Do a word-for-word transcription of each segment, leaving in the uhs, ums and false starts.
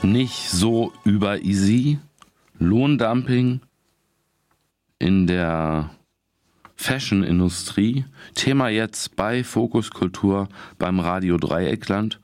nicht so über easy. Lohndumping in der Fashion-Industrie. Thema jetzt bei Fokus Kultur beim Radio Dreieckland.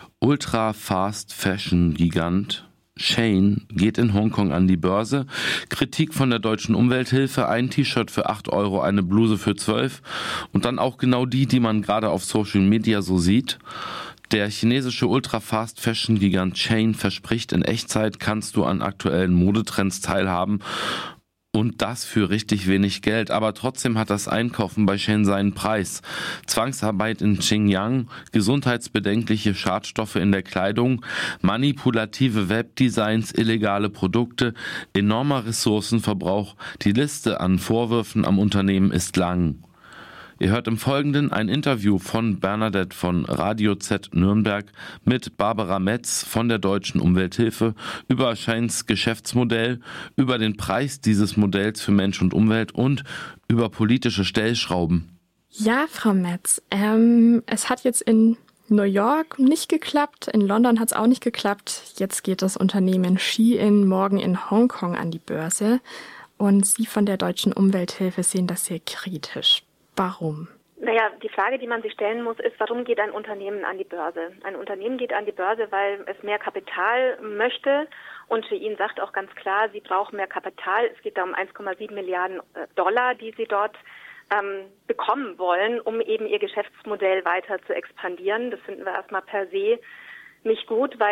Ultra-Fast-Fashion-Gigant Shein geht in Hongkong an die Börse. Kritik von der Deutschen Umwelthilfe, ein T-Shirt für acht Euro, eine Bluse für zwölf und dann auch genau die, die man gerade auf Social Media so sieht. Der chinesische Ultra-Fast-Fashion-Gigant Shein verspricht, in Echtzeit kannst du an aktuellen Modetrends teilhaben. Und das für richtig wenig Geld. Aber trotzdem hat das Einkaufen bei Shein seinen Preis. Zwangsarbeit in Xinjiang, gesundheitsbedenkliche Schadstoffe in der Kleidung, manipulative Webdesigns, illegale Produkte, enormer Ressourcenverbrauch. Die Liste an Vorwürfen am Unternehmen ist lang. Ihr hört im Folgenden ein Interview von Bernadette von Radio Z Nürnberg mit Barbara Metz von der Deutschen Umwelthilfe über Sheins Geschäftsmodell, über den Preis dieses Modells für Mensch und Umwelt und über politische Stellschrauben. Ja, Frau Metz, ähm, es hat jetzt in New York nicht geklappt, in London hat es auch nicht geklappt. Jetzt geht das Unternehmen Shein morgen in Hongkong an die Börse und Sie von der Deutschen Umwelthilfe sehen das sehr kritisch. Warum? Naja, die Frage, die man sich stellen muss, ist, warum geht ein Unternehmen an die Börse? Ein Unternehmen geht an die Börse, weil es mehr Kapital möchte und Shein sagt auch ganz klar, sie brauchen mehr Kapital. Es geht da um eins Komma sieben Milliarden Dollar, die sie dort ähm, bekommen wollen, um eben ihr Geschäftsmodell weiter zu expandieren. Das finden wir erstmal per se nicht gut, weil